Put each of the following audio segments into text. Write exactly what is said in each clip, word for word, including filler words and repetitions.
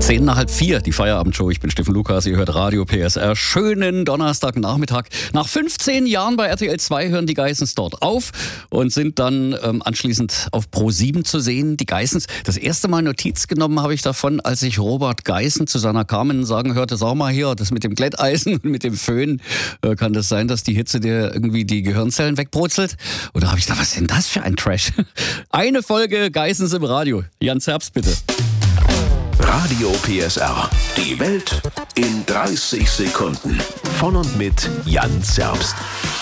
Zehn nach halb vier, die Feierabendshow. Ich bin Steffen Lukas, ihr hört Radio P S R. Schönen Donnerstagnachmittag. Nach fünfzehn Jahren bei R T L zwei hören die Geissens dort auf und sind dann ähm, anschließend auf Pro sieben zu sehen. Die Geissens, das erste Mal Notiz genommen habe ich davon, als ich Robert Geissen zu seiner Carmen sagen hörte, sag mal hier, das mit dem Glätteisen und mit dem Föhn, äh, kann das sein, dass die Hitze dir irgendwie die Gehirnzellen wegbrutzelt? Oder habe ich gedacht, was ist denn das für ein Trash? Eine Folge Geissens im Radio. Jan Zerbst, bitte. Radio P S R. Die Welt in dreißig Sekunden. Von und mit Jan Zerbst.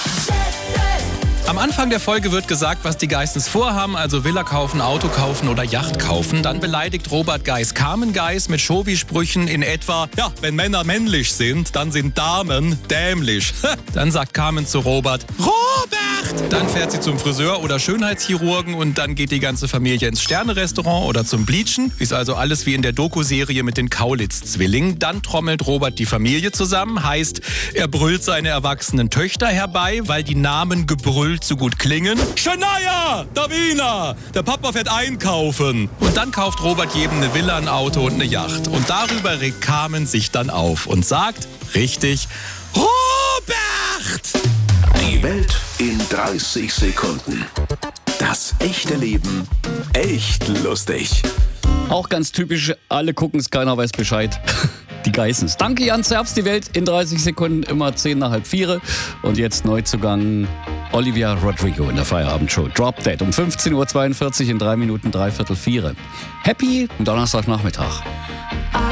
Am Anfang der Folge wird gesagt, was die Geissens vorhaben, also Villa kaufen, Auto kaufen oder Yacht kaufen. Dann beleidigt Robert Geiss Carmen Geiss mit Chauvi-Sprüchen in etwa, ja, wenn Männer männlich sind, dann sind Damen dämlich. Dann sagt Carmen zu Robert, Robert! Dann fährt sie zum Friseur oder Schönheitschirurgen und dann geht die ganze Familie ins Sterne-Restaurant oder zum Bleachen. Ist also alles wie in der Doku-Serie mit den Kaulitz-Zwillingen. Dann trommelt Robert die Familie zusammen, heißt, er brüllt seine erwachsenen Töchter herbei, weil die Namen gebrüllt zu gut klingen. Shania, Davina, der Papa fährt einkaufen. Und dann kauft Robert jedem eine Villa, ein Auto und eine Yacht. Und darüber regt Carmen sich dann auf und sagt, richtig, Robert! Die Welt in dreißig Sekunden. Das echte Leben echt lustig. Auch ganz typisch, alle gucken's, keiner weiß Bescheid. Die Geissens. Danke Jan Zerbst, die Welt in dreißig Sekunden, immer zehn nach halb vier. Und jetzt Neuzugang Olivia Rodrigo in der Feierabendshow. Drop Dead um fünfzehn Uhr zweiundvierzig in drei Minuten dreiviertel vier. Happy Donnerstagnachmittag.